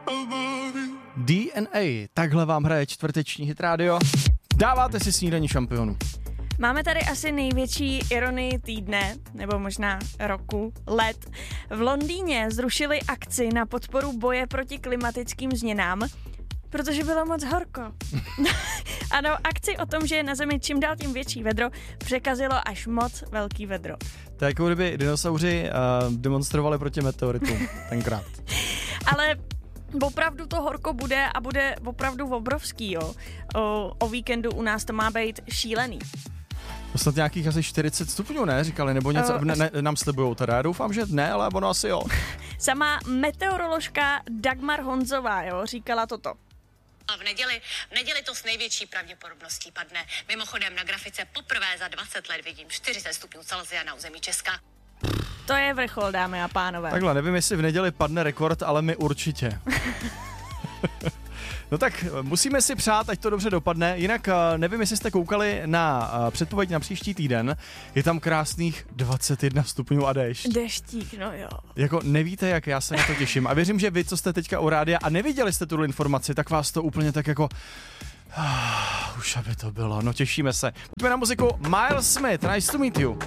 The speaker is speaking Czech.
DNA, takhle vám hraje čtvrteční Hit Radio. Dáváte si snídaní šampionů. Máme tady asi největší ironii týdne, nebo možná roku, let. V Londýně zrušili akci na podporu boje proti klimatickým změnám, protože bylo moc horko. Ano, akci o tom, že je na Zemi čím dál tím větší vedro, překazilo až moc velký vedro. To je jako kdyby dinosauři demonstrovali proti meteoritům tenkrát. Ale opravdu to horko bude a bude opravdu obrovský, jo. O víkendu u nás to má být šílený. Snad nějakých asi 40 stupňů, ne? Říkali, nebo něco nám slibujou teda. Já doufám, že ne, ale ono asi jo. Sama meteoroložka Dagmar Honzová, jo, říkala toto. A v neděli to s největší pravděpodobností padne. Mimochodem na grafice poprvé za 20 let vidím 40 stupňů Celsia na území Česka. To je vrchol, dámy a pánové. Takhle, nevím, jestli v neděli padne rekord, ale my určitě. No tak musíme si přát, ať to dobře dopadne, jinak nevím, jestli jste koukali na předpověď na příští týden, je tam krásných 21 stupňů a déšť. Deštík, no jo. Jako nevíte, jak já se na to těším a věřím, že vy, co jste teďka u rádia a neviděli jste tuhle informaci, tak vás to úplně tak jako... už aby to bylo, no těšíme se. Pojďme na muziku Miles Smith, nice to meet you.